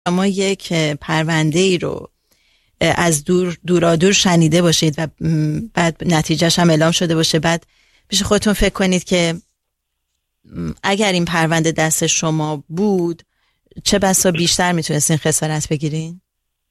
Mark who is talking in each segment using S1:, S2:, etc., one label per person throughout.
S1: شما یک پرونده ای رو از دورادور شنیده باشید و بعد نتیجهش هم اعلام شده باشه، بعد پیش خودتون فکر کنید که اگر این پرونده دست شما بود چه بسا بیشتر میتونستین خسارت بگیرین؟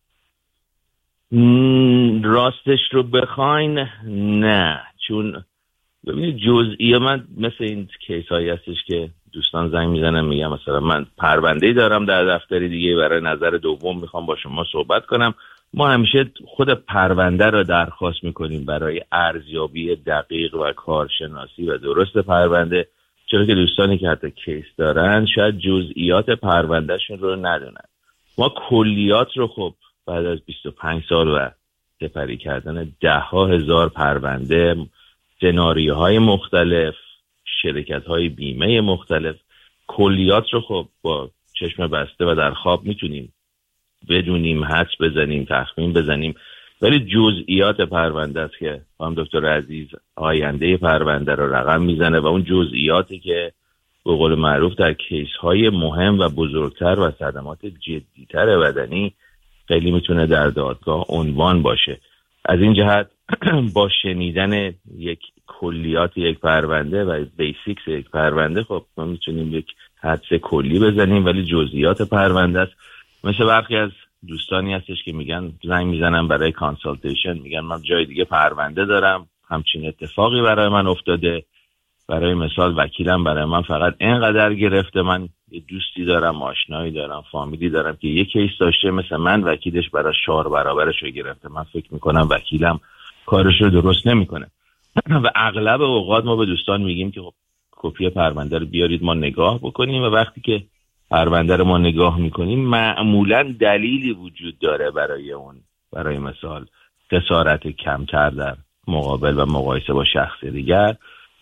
S2: راستش رو بخواین نه، چون ببینید جزئی من مثل این کیس هایی هستش که دوستان زنگ میزنن میگن مثلا من پرونده‌ای دارم در دفتر دیگه، برای نظر دوم میخوام با شما صحبت کنم. ما همیشه خود پرونده رو درخواست میکنیم برای ارزیابی دقیق و کارشناسی و درست پرونده، چرا که دوستانی که حتی کیس دارن شاید جزئیات پروندهشون رو ندونن. ما کلیات رو خب بعد از 25 سال و سپری کردن 10,000 پرونده، سناریوهای مختلف، شرکت‌های بیمه مختلف، کلیات رو خب با چشم بسته و در خواب میتونیم بدونیم، حدس بزنیم، تخمین بزنیم، ولی جزئیات پرونده است که خانم دکتر عزیز آینده پرونده رو رقم میزنه و اون جزئیاتی که به قول معروف در کیس‌های مهم و بزرگتر و صدمات جدی‌تر بدنی خیلی میتونه در دادگاه عنوان باشه. از این جهت با شنیدن یک کلیات یک پرونده و بیسیکس یک پرونده خب ما میتونیم یک حدس کلی بزنیم، ولی جزئیات پرونده است. مثل برخی از دوستانی هستش که میگن زنگ میزنم برای کانسالتیشن، میگن من جای دیگه پرونده دارم، همچین اتفاقی برای من افتاده، برای مثال وکیلم برای من فقط اینقدر گرفته، من یه دوستی دارم، آشنایی دارم، فامیلی دارم که یک کیس داشته مثل من، وکیلش برای 4 برابرش رو گرفته. من فکر میکنم وکیلم کارش رو درست نمیکنه و اغلب اوقات ما به دوستان میگیم که خب کپی پرونده رو بیارید ما نگاه بکنیم، و وقتی که پرونده رو ما نگاه میکنیم معمولا دلیلی وجود داره برای اون، برای مثال خسارت کمتر در مقابل و مقایسه با شخص دیگر.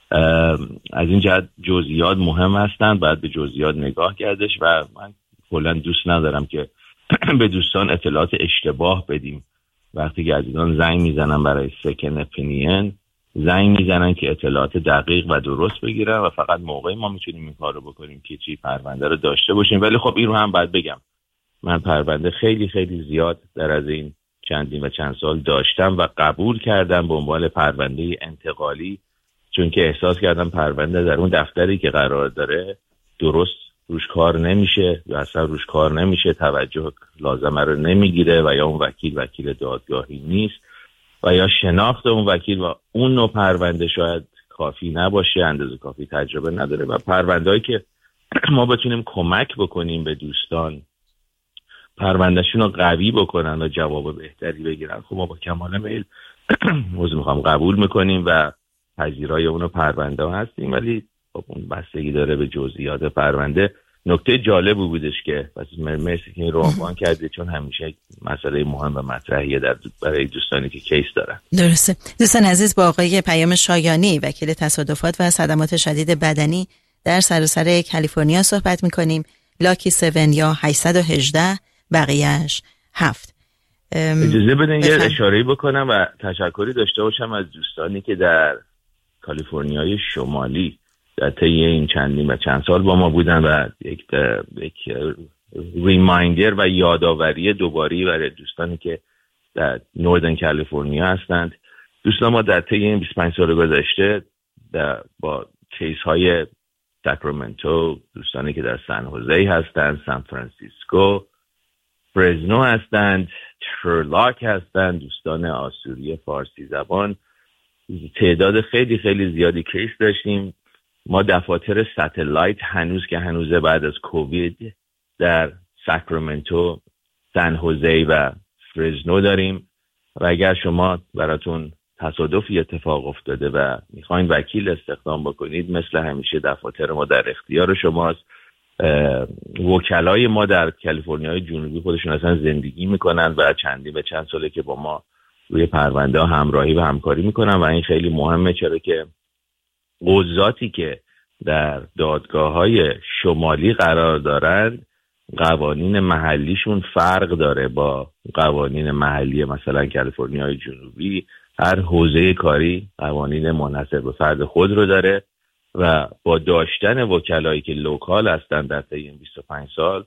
S2: از این جهت جزئیات مهم هستند، باید به جزئیات نگاه کردش و من کلا دوست ندارم که به دوستان اطلاعات اشتباه بدیم. وقتی که عزیزان زنگ میزنن برای سکن اپینین، زنگ میزنن که اطلاعات دقیق و درست بگیرن و فقط موقعی ما میتونیم این کار رو بکنیم که چی پرونده رو داشته باشیم. ولی خب این رو هم باید بگم، من پرونده خیلی خیلی زیاد در از این چندین و چند سال داشتم و قبول کردم به عنوان پرونده انتقالی، چون که احساس کردم پرونده در اون دفتری که قرار داره درست روش کار نمیشه یا اصلا روش کار نمیشه، توجه لازمه رو نمیگیره و یا اون وکیل دادگاهی نیست و یا شناخت اون وکیل و اون نوع پرونده شاید کافی نباشه، اندازه کافی تجربه نداره و پرونده‌ای که ما بتونیم کمک بکنیم به دوستان پروندهشون رو قوی بکنن و جواب بهتری بگیرن، خب ما با کمال میل قبول میکنیم و پذیرای اونو پرونده ها هستیم. ولی خب اون بستگی داره به جزئیات پرونده. نکته جالب بودش که مرسی که این رو عنوان کردید، چون همیشه مسئله مهم و مطرحیه برای دوستانی که کیس دارن.
S1: درسته. دوستان عزیز، با آقای پیام شایانی وکیل تصادفات و صدمات شدید بدنی در سراسر کالیفرنیا صحبت میکنیم. لاکی 7 یا 818 بقیه‌اش 7.
S2: اجازه بدین یه اشاره‌ای بکنم و تشکری داشته باشم از دوستانی که در کالیفرنیای شمالی در طی این چندین و چند سال با ما بودن و یک ریمایندر و یادآوری دوباری برای دوستانی که در نوردن کالیفرنیا هستند. دوستان ما در طی این 25 سال گذشته با کیس های ساکرامنتو، دوستانی که در سن خوزه هستند، سان فرانسیسکو، فرزنو هستند، شرلاک هستند، دوستان آسوری فارسی زبان، تعداد خیلی خیلی زیادی کیس داشتیم. ما دفاتر ستلایت هنوزه بعد از کووید در ساکرامنتو، سن خوزه و فرزنو داریم و اگر شما براتون تصادفی اتفاق افتاده و میخواین وکیل استخدام بکنید، مثل همیشه دفاتر ما در اختیار شماست. وکلای ما در کالیفرنیای جنوبی خودشون اصلا زندگی میکنن و چند ساله که با ما روی پرونده همراهی و همکاری میکنن و این خیلی مهمه، چرا که قضاتی که در دادگاه‌های شمالی قرار دارند قوانین محلیشون فرق داره با قوانین محلی مثلا کالیفرنیای جنوبی. هر حوزه کاری قوانین منحصر به فرد خود رو داره و با داشتن وکلایی که لوکال هستن در طی این 25 سال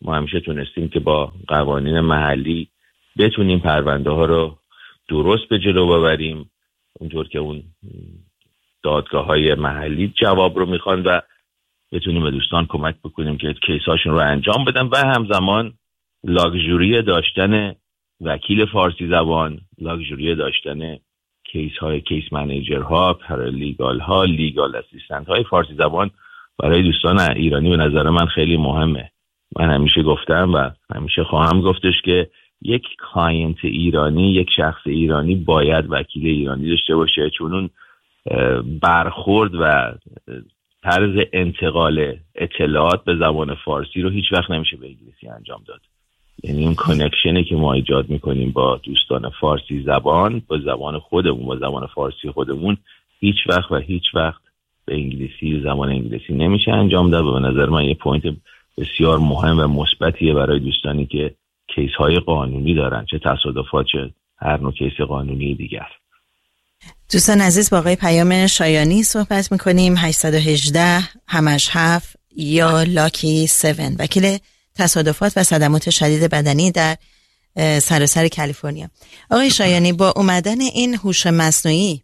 S2: ما همیشه تونستیم که با قوانین محلی بتونیم پرونده ها رو درست به جلو ببریم اونطور که اون دادگاه های محلی جواب رو میخوان و بتونیم به دوستان کمک بکنیم که کیس هاشون رو انجام بدن و همزمان لاکچری داشتن وکیل فارسی زبان، لاکچری داشتن کیس منیجر ها، پرالیگال ها، لیگال اسیستنت های فارسی زبان برای دوستان ایرانی به نظر من خیلی مهمه. من همیشه گفتم و همیشه خواهم گفتش که یک کلاینت ایرانی، یک شخص ایرانی باید وکیل ایرانی داشته باشه، چون اون برخورد و طرز انتقال اطلاعات به زبان فارسی رو هیچ وقت نمیشه به انگلیسی انجام داد. یعنی اون کانکشنی که ما ایجاد میکنیم با دوستان فارسی زبان، با زبان خودمون، با زبان فارسی خودمون، هیچ وقت به انگلیسی، زبان انگلیسی نمیشه انجام داد. و به نظر من یه پوینت بسیار مهم و مثبتیه برای دوستانی که کیس های قانونی دارن، چه تصادفات چه هر نوع کیس قانونی دیگر.
S1: دوستان عزیز، با آقای پیام شایانی صحبت میکنیم. 818 7 یا لاکی 7، وکیل تصادفات و صدمات شدید بدنی در سراسر کالیفرنیا. آقای شایانی، با اومدن این هوش مصنوعی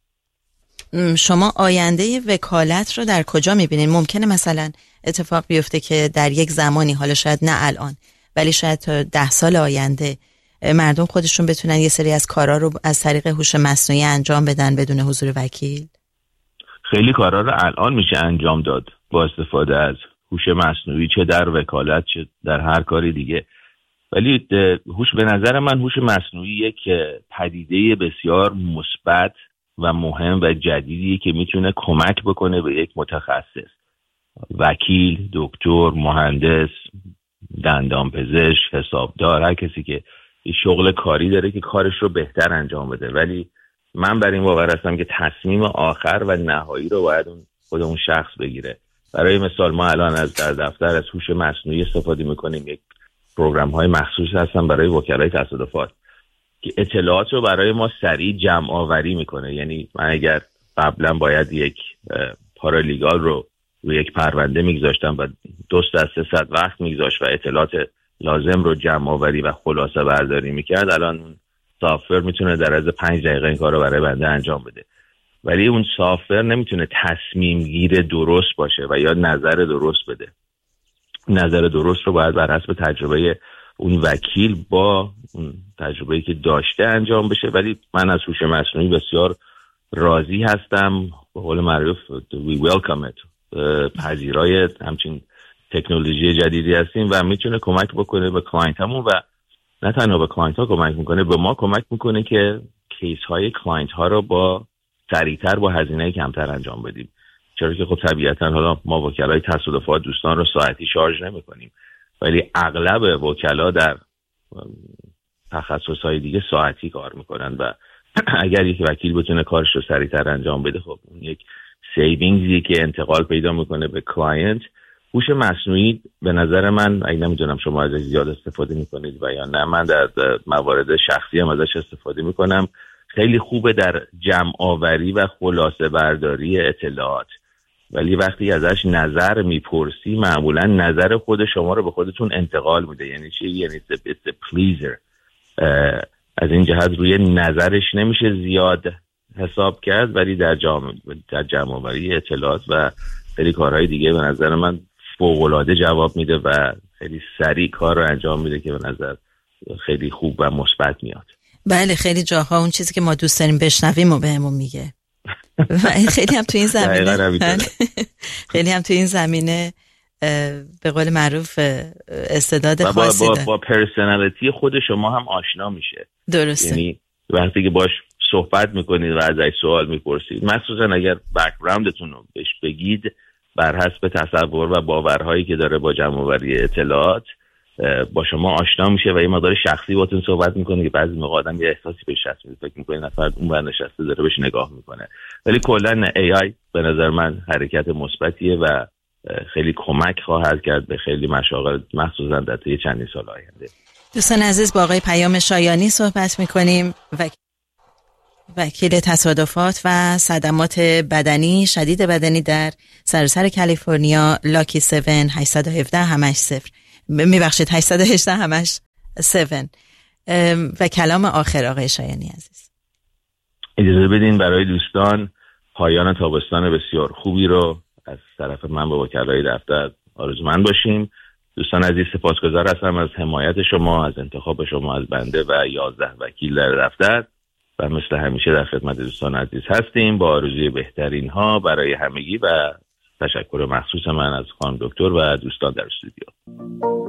S1: شما آینده وکالت رو در کجا میبینید؟ ممکنه مثلا اتفاق بیفته که در یک زمانی، حالا شاید نه الان ولی شاید تا 10 سال آینده، مردم خودشون بتونن یه سری از کارا رو از طریق هوش مصنوعی انجام بدن بدون حضور وکیل؟
S2: خیلی کارا رو الان میشه انجام داد با استفاده از هوش مصنوعی، چه در وکالت چه در هر کاری دیگه. ولی به نظر من هوش مصنوعی یک پدیده بسیار مثبت و مهم و جدیدیه که میتونه کمک بکنه به یک متخصص، وکیل، دکتر، مهندس، دندانپزشک، حسابدار، هر کسی که شغل کاری داره که کارش رو بهتر انجام بده. ولی من بر این باور هستم که تصمیم آخر و نهایی رو باید خود اون شخص بگیره. برای مثال ما الان در دفتر از هوش مصنوعی استفاده میکنیم. یک پروگرام های مخصوص هستن برای وکلای تصادفات که اطلاعات رو برای ما سریع جمع آوری میکنه. یعنی من اگر قبلا باید یک پارالیگال رو روی یک پرونده میگذاشتم و 2 تا 3 ساعت وقت میگذاشت و اطلاعات لازم رو جمع آوری و خلاصه برداری میکرد، الان سافر میتونه در از 5 دقیقه این کار رو برای بنده انجام بده. ولی اون سافر نمیتونه تصمیم گیر درست باشه و یا نظر درست بده. نظر درست رو باید بر حسب تجربه اون وکیل با اون تجربه‌ای که داشته انجام بشه. ولی من از هوش مصنوعی بسیار راضی هستم. به قول معروف we welcome it. پذیرای همچین تکنولوژی جدیدی هستیم و میتونه کمک بکنه به کلاینت همون و نه تنها به کلاینت ها کمک میکنه، به ما کمک میکنه که کیس های کلاینت ها رو با سریعتر با هزینه کمتر انجام بدیم. چرا که خب طبیعتا حالا ما وکلای تصادفات دوستان رو ساعتی شارژ نمی کنیم، ولی اغلب وکلا در تخصصهای دیگه ساعتی کار میکنن و اگر یک وکیل بتونه کارش رو سریعتر انجام بده، خب اون یک سیوینگزی که انتقال پیدا میکنه به کلاینت. هوش مصنوعی به نظر من، اگه نمیدونم شما ازش زیاد استفاده میکنید و یا نه، من در موارد شخصی هم ازش استفاده میکنم. خیلی خوبه در جمع آوری و خلاصه برداری اطلاعات، ولی وقتی ازش نظر میپرسی معمولا نظر خود شما رو به خودتون انتقال میده. یعنی چی؟ یعنی it's a pleaser. از این جهت روی نظرش نمیشه زیاد حساب کرد، ولی در جمع آوری اطلاعات و خیلی کارهای دیگه به نظر من فوق‌العاده جواب میده و خیلی سریع کار رو انجام میده که به نظر خیلی خوب و مثبت میاد.
S1: بله، خیلی جاها اون چیزی که ما دوست داریم بشنویم و بهمون میگه. خیلی هم تو این زمینه خیلی هم تو این زمینه به قول معروف استعداد خاصی داره. با
S2: پرسنالیتی خود شما هم آشنا میشه.
S1: درسته.
S2: یعنی وقتی که باش صحبت میکنید و ازش سوال میپرسید، مخصوصا اگر بک‌گراندتون رو بهش بگید، بر حسب تصور و باورهایی که داره با جمع‌آوری اطلاعات با شما آشنا میشه و یه مقدار شخصی باهاتون صحبت میکنه که بعضی موقع آدم یه احساسی بهش هست، فکر میکنه نفر اون ور نشسته داره بهش نگاه میکنه. ولی کلا AI به نظر من حرکت مثبتیه و خیلی کمک خواهد کرد به خیلی مشاغل، مخصوصا در طی چندین سال آینده.
S1: دوستان عزیز، با آقای پیام شایانی صحبت میکنیم، وکیل تصادفات و صدمات بدنی شدید بدنی در سراسر کالیفرنیا. لاکی 7 817 8 0. میبخشید 818 همش 7. و کلام آخر آقای شایانی عزیز.
S2: اجازه بدین برای دوستان پایان تابستان بسیار خوبی رو از طرف من با وکلای دفتر آرزومند باشیم. دوستان عزیز سپاسگزار هستم از حمایت شما، از انتخاب شما از بنده و 11 وکیل در دفتر و مثل همیشه در خدمت دوستان عزیز هستیم با آرزوی بهترین ها برای همگی و تشکر مخصوص من از خانم دکتر و دوستان در استودیو.